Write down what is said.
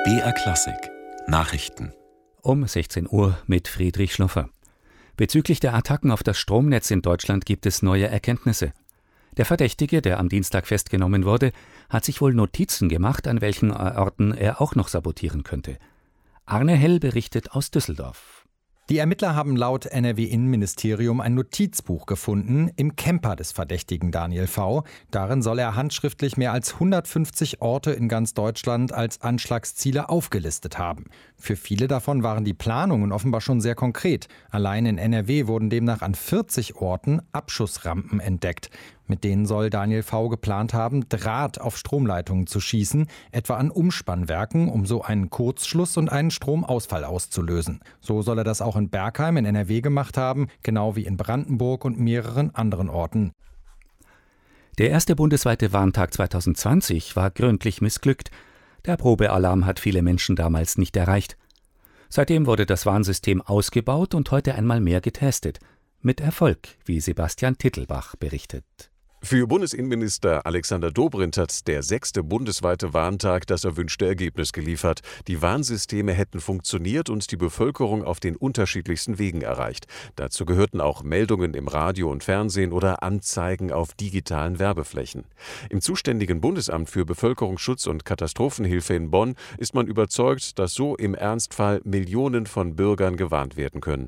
BR Klassik Nachrichten Um 16 Uhr mit Friedrich Schloffer. Bezüglich der Attacken auf das Stromnetz in Deutschland gibt es neue Erkenntnisse. Der Verdächtige, der am Dienstag festgenommen wurde, hat sich wohl Notizen gemacht, an welchen Orten er auch noch sabotieren könnte. Arne Hell berichtet aus Düsseldorf. Die Ermittler haben laut NRW-Innenministerium ein Notizbuch gefunden im Camper des Verdächtigen Daniel V. Darin soll er handschriftlich mehr als 150 Orte in ganz Deutschland als Anschlagsziele aufgelistet haben. Für viele davon waren die Planungen offenbar schon sehr konkret. Allein in NRW wurden demnach an 40 Orten Abschussrampen entdeckt. Mit denen soll Daniel V. geplant haben, Draht auf Stromleitungen zu schießen, etwa an Umspannwerken, um so einen Kurzschluss und einen Stromausfall auszulösen. So soll er das auch in Bergheim in NRW gemacht haben, genau wie in Brandenburg und mehreren anderen Orten. Der erste bundesweite Warntag 2020 war gründlich missglückt. Der Probealarm hat viele Menschen damals nicht erreicht. Seitdem wurde das Warnsystem ausgebaut und heute einmal mehr getestet. Mit Erfolg, wie Sebastian Tittelbach berichtet. Für Bundesinnenminister Alexander Dobrindt hat der 6. bundesweite Warntag das erwünschte Ergebnis geliefert. Die Warnsysteme hätten funktioniert und die Bevölkerung auf den unterschiedlichsten Wegen erreicht. Dazu gehörten auch Meldungen im Radio und Fernsehen oder Anzeigen auf digitalen Werbeflächen. Im zuständigen Bundesamt für Bevölkerungsschutz und Katastrophenhilfe in Bonn ist man überzeugt, dass so im Ernstfall Millionen von Bürgern gewarnt werden können.